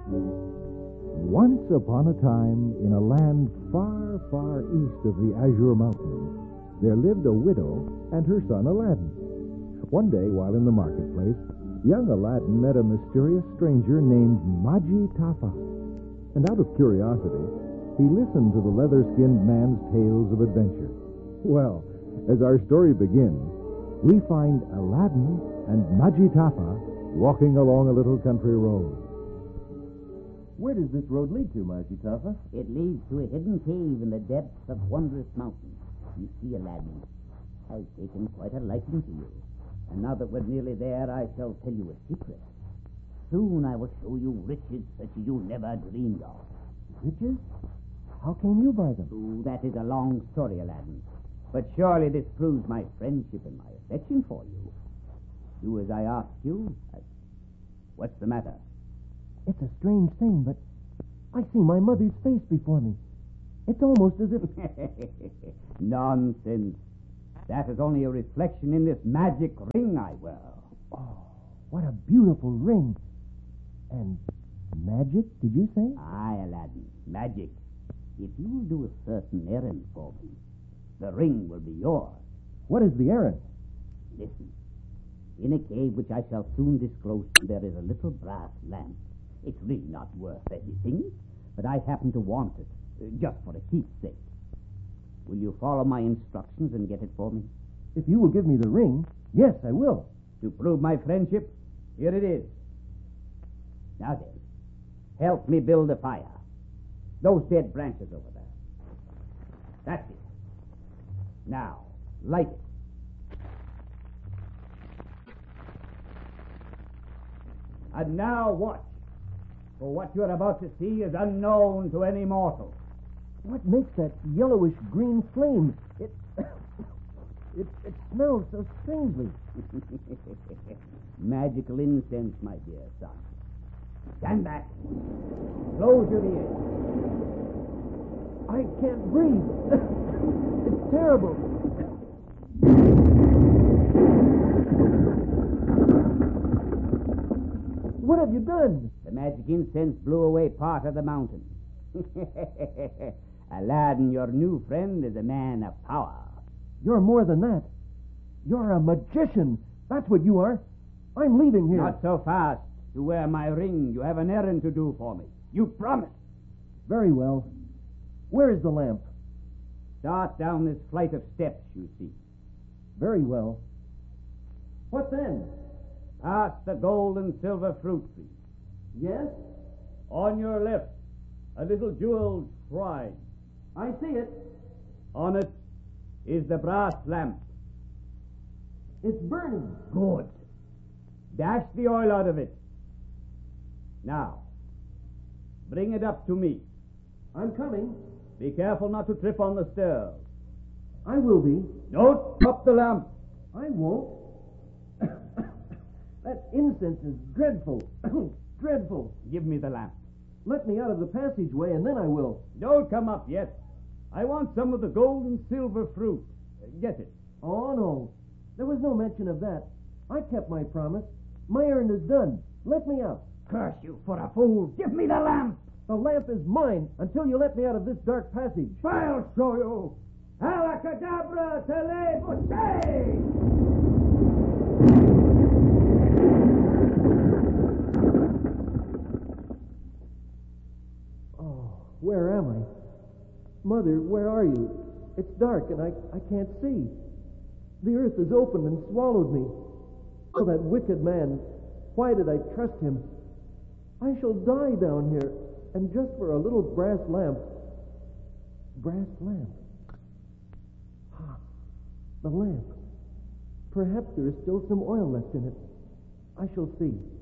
Once upon a time, in a land far, far east of the Azure Mountains, there lived a widow and her son Aladdin. One day, while in the marketplace, young Aladdin met a mysterious stranger named Maji Tafa. And out of curiosity, he listened to the leather-skinned man's tales of adventure. Well, as our story begins, we find Aladdin and Maji Tafa walking along a little country road. Where does this road lead to, Maji Tafa? It leads to a hidden cave in the depths of wondrous mountains. You see, Aladdin, I've taken quite a liking to you. And now that we're nearly there, I shall tell you a secret. Soon I will show you riches such as you never dreamed of. Riches? How came you by them? Oh, that is a long story, Aladdin. But surely this proves my friendship and my affection for you. Do as I asked you. What's the matter? It's a strange thing, but I see my mother's face before me. It's almost as if... Nonsense. That is only a reflection in this magic ring I wear. Oh, what a beautiful ring. And magic, did you say? Aye, Aladdin, magic. If you will do a certain errand for me, the ring will be yours. What is the errand? Listen. In a cave which I shall soon disclose, there is a little brass lamp. It's really not worth anything, but I happen to want it, just for a keepsake. Will you follow my instructions and get it for me? If you will give me the ring, yes, I will. To prove my friendship, here it is. Now then, help me build a fire. Those dead branches over there. That's it. Now, light it. And now watch, for what you're about to see is unknown to any mortal. What makes that yellowish-green flame? It smells so strangely. Magical incense, my dear son. Stand back. Close your ears. I can't breathe. It's terrible. What have you done? The magic incense blew away part of the mountain. Aladdin, your new friend, is a man of power. You're more than that. You're a magician. That's what you are. I'm leaving here. Not so fast. To wear my ring, you have an errand to do for me. You promised. Very well. Where is the lamp? Start down this flight of steps, you see. Very well. What then? Past the gold and silver fruit tree. Yes? On your left, a little jeweled shrine. I see it. On it is the brass lamp. It's burning. Good. Dash the oil out of it. Now, bring it up to me. I'm coming. Be careful not to trip on the stairs. I will be. Don't drop the lamp. I won't. That incense is dreadful. Dreadful. Give me the lamp. Let me out of the passageway, and then I will. Don't come up yet. I want some of the gold and silver fruit. Get it. Oh, no. There was no mention of that. I kept my promise. My errand is done. Let me out. Curse you for a fool. Give me the lamp. The lamp is mine until you let me out of this dark passage. I'll show you. Alakadabra telebuse! Oh, where am I? Mother, where are you? It's dark and I can't see. The earth is opened and swallowed me. Oh, that wicked man. Why did I trust him? I shall die down here, and just for a little brass lamp. Brass lamp. Ah, the lamp. Perhaps there is still some oil left in it. I shall see.